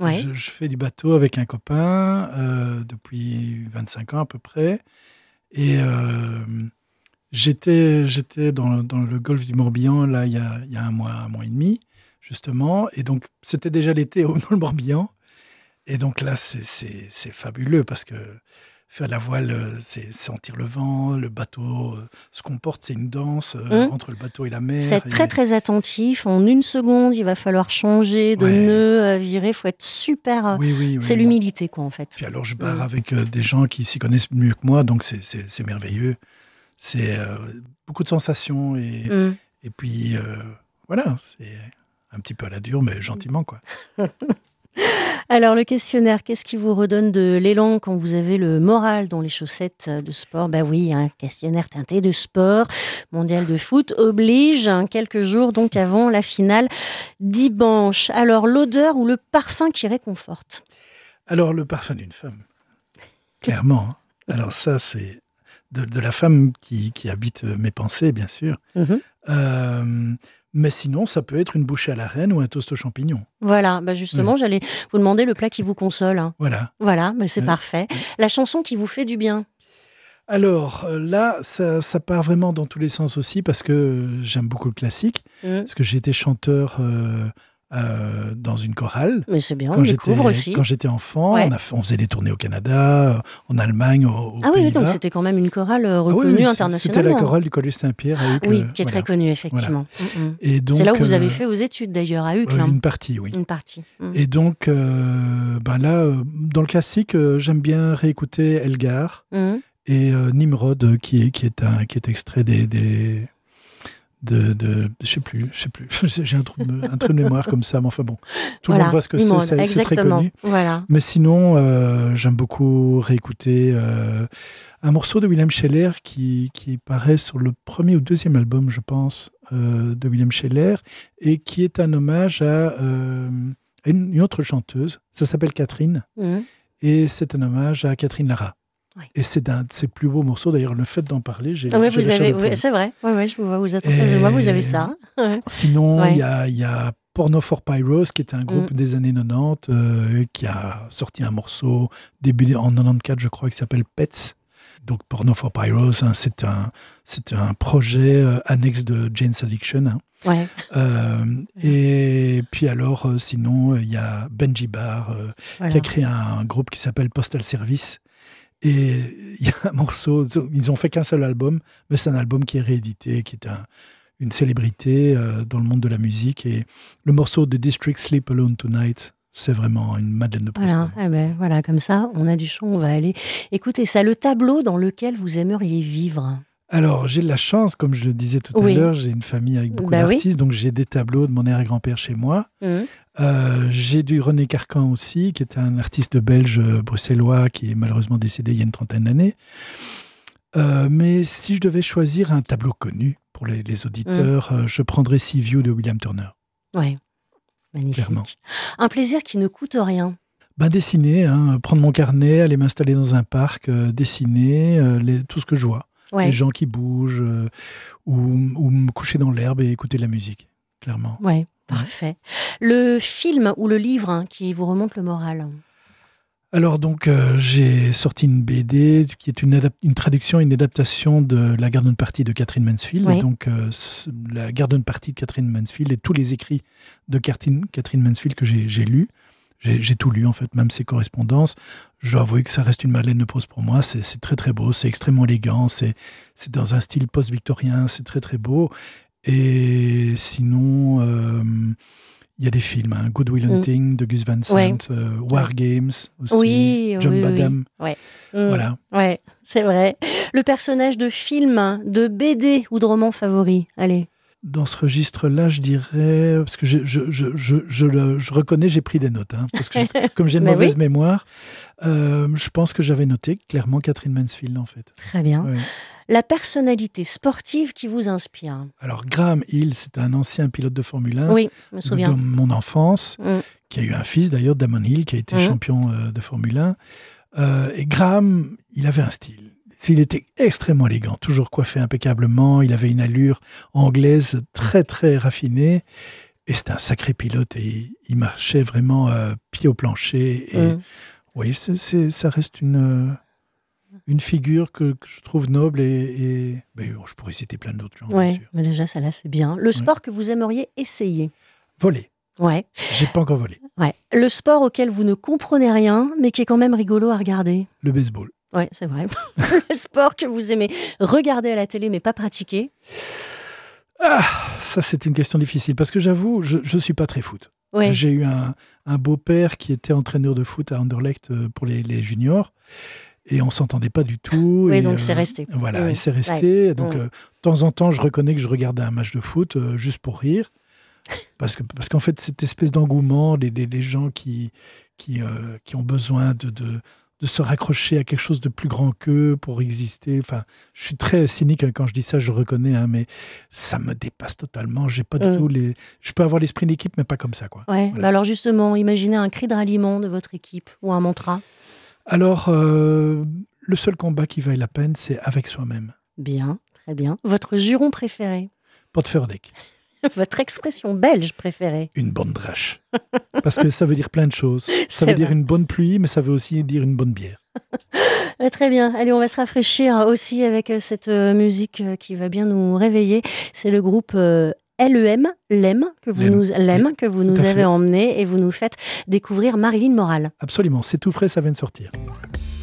Ouais. Je fais du bateau avec un copain depuis 25 ans à peu près. Et j'étais dans le golfe du Morbihan, là, il y a un mois et demi, justement. Et donc, c'était déjà l'été dans le Morbihan. Et donc là, c'est fabuleux parce que faire la voile, c'est sentir le vent, le bateau se comporte, c'est une danse Hum. entre le bateau et la C'est mer. être très très attentif. En une seconde, il va falloir changer de Ouais, nœud, virer. Il faut être super. oui, oui, C'est oui. l'humilité, quoi, en fait. Puis alors, je barre avec des gens qui s'y connaissent mieux que moi, donc c'est merveilleux. C'est beaucoup de sensations Hum. et puis voilà, c'est un petit peu à la dure, mais gentiment, quoi. Alors, le questionnaire, qu'est-ce qui vous redonne de l'élan quand vous avez le moral dans les chaussettes de sport? Bah oui, un questionnaire teinté de sport, mondial de foot, oblige, quelques jours donc avant la finale dimanche. Alors, l'odeur ou le parfum qui réconforte? Alors, le parfum d'une femme, clairement, hein. Alors ça, c'est de la femme qui habite mes pensées, bien sûr. Mhm. Euh, mais sinon, ça peut être une bouchée à la reine ou un toast aux champignons. Voilà, bah justement, Oui, j'allais vous demander le plat qui vous console, hein. voilà. Voilà, mais c'est Euh, parfait. La chanson qui vous fait du bien? Alors là, ça part vraiment dans tous les sens aussi parce que j'aime beaucoup le classique, Mhm. parce que j'ai été chanteur dans une chorale. Mais c'est bien, on découvre aussi. Quand j'étais enfant, Ouais. on faisait des tournées au Canada, en Allemagne, aux Ah oui, oui, donc Pays-Bas. c'était quand même une chorale Ah oui, reconnue oui, c'était la internationalement. chorale du Collège Saint-Pierre à Uccle. Oui, qui est très Voilà, connue, voilà. effectivement. Mhm. Et donc, C'est là où vous avez fait vos études, d'ailleurs, à Uccle. une partie, oui. Une partie. Mhm. Et donc, ben là, dans le classique, j'aime bien réécouter Elgar Mhm. et Nimrod, qui est extrait je sais plus. J'ai un trou de mémoire comme ça, mais enfin bon, tout le Voilà, monde voit ce que Nimrod, c'est très exactement. connu. Voilà. Mais sinon, j'aime beaucoup réécouter un morceau de William Sheller qui paraît sur le premier ou deuxième album, je pense, de William Sheller, et qui est un hommage à une autre chanteuse. Ça s'appelle Catherine, Mhm. et c'est un hommage à Catherine Lara. Oui. Et c'est un de ses plus beaux morceaux. D'ailleurs, le fait d'en parler, j'ai Ah ouais, j'ai vous la chair avez, de oui, poule. c'est vrai. Ouais, ouais, je vous vois, vous êtes en face de moi, vous avez Et ça. Ouais. sinon, Ouais. il y a Porno for Pyros, qui est un groupe Mhm. des années 90, qui a sorti un morceau début en 94, je crois, qui s'appelle Pets. Donc Porno for Pyros, hein, c'est un projet annexe de Jane's Addiction, hein. Ouais. Et puis alors, sinon, il y a Benji Barr, qui Voilà. a créé un groupe qui s'appelle Postal Service. Et il y a un morceau, ils ont fait qu'un seul album, mais c'est un album qui est réédité, qui est une célébrité dans le monde de la musique. Et le morceau de District Sleep Alone Tonight, c'est vraiment une Madeleine de Proust. Voilà. Eh ben, voilà, comme ça, on a du chant, on va aller écouter ça. Le tableau dans lequel vous aimeriez vivre? Alors, j'ai de la chance, comme je le disais tout à Oui. l'heure, j'ai une famille avec beaucoup Bah oui. d'artistes, donc j'ai des tableaux de mon arrière-grand-père chez moi. Mhm. J'ai du René Carcan aussi, qui est un artiste belge bruxellois qui est malheureusement décédé il y a une trentaine d'années. Mais si je devais choisir un tableau connu pour les auditeurs, je prendrais Sea View de William Turner. Ouais. Magnifique. Clairement. Un plaisir qui ne coûte rien. Ben, dessiner, hein, prendre mon carnet, aller m'installer dans un parc, dessiner tout ce que je vois. Ouais. Les gens qui bougent, ou me coucher dans l'herbe et écouter de la musique, clairement. Ouais, parfait. Le film ou le livre qui vous remonte le moral? Alors donc, j'ai sorti une BD qui est une traduction, une adaptation de La Garden Party de Catherine Mansfield. Oui. Et donc, La Garden Party de Catherine Mansfield et tous les écrits de Catherine Mansfield que j'ai lus. J'ai tout lu, en fait, même ses correspondances. Je dois avouer que ça reste une Madeleine de Proust pour moi. C'est très, très beau. C'est extrêmement élégant. C'est dans un style post-victorien. C'est très, très beau. Et sinon, il y a des films. Hein. Good Will Hunting de Gus Van Sant. Ouais. War Games aussi. Oui, John oui, Badham. oui. Ouais. Voilà. Ouais, c'est vrai. Le personnage de film, de BD ou de roman favori? Allez. Dans ce registre-là, je dirais, parce que je reconnais, j'ai pris des notes, hein, parce que comme j'ai une Mais mauvaise oui. mémoire, je pense que j'avais noté clairement Catherine Mansfield, en fait. Très bien. Ouais. La personnalité sportive qui vous inspire? Alors, Graham Hill, c'est un ancien pilote de Formule 1 Oui, je me de souviens. mon enfance, qui a eu un fils d'ailleurs, Damon Hill, qui a été champion de Formule 1. Et Graham, il avait un style. Il était extrêmement élégant, toujours coiffé impeccablement. Il avait une allure anglaise très, très raffinée. Et c'était un sacré pilote et il marchait vraiment pied au plancher. Et oui, ça reste une figure que je trouve noble et je pourrais citer plein d'autres gens. Oui, mais déjà, ça là, c'est bien. Le sport que vous aimeriez essayer? Voler. Ouais. J'ai pas encore volé. Ouais. Le sport auquel vous ne comprenez rien, mais qui est quand même rigolo à regarder? Le baseball. Oui, c'est vrai. Le sport que vous aimez regarder à la télé, mais pas pratiquer? Ah, ça c'est une question difficile, parce que j'avoue, je ne suis pas très foot. Ouais. J'ai eu un beau-père qui était entraîneur de foot à Anderlecht pour les juniors, et on ne s'entendait pas du tout. Oui, et, donc c'est resté. Voilà, et c'est resté. Ouais. Donc, de temps en temps, je reconnais que je regardais un match de foot juste pour rire. Parce qu'en fait, cette espèce d'engouement, des gens qui ont besoin de se raccrocher à quelque chose de plus grand qu'eux pour exister. Enfin, je suis très cynique quand je dis ça, je reconnais, mais ça me dépasse totalement. J'ai pas du tout je peux avoir l'esprit d'équipe, mais pas comme ça, quoi. Ouais. Voilà. Alors justement, imaginez un cri de ralliement de votre équipe ou un mantra. Alors, le seul combat qui vaille la peine, c'est avec soi-même. Bien, très bien. Votre juron préféré? Potverdick. Votre expression belge préférée? Une bonne drache. Parce que ça veut dire plein de choses. Ça veut dire une bonne pluie, mais ça veut aussi dire une bonne bière. Très bien. Allez, on va se rafraîchir aussi avec cette musique qui va bien nous réveiller. C'est le groupe LEM, que vous nous avez emmené et vous nous faites découvrir Marilyn Moral. Absolument, c'est tout frais, ça vient de sortir.